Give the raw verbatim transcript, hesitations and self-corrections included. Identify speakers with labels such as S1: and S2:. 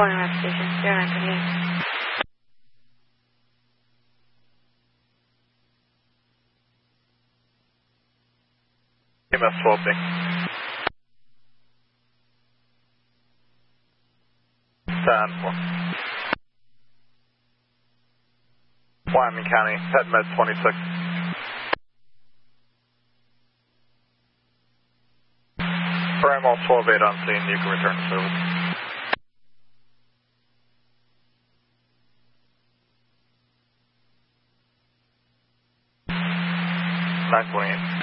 S1: calling Rapid Station, zero nine twenty-eight.
S2: E M S swapping. ten four. Wyoming County, head med twenty-six. Primal twelve eight on scene, you can return to service. nine twenty-eight.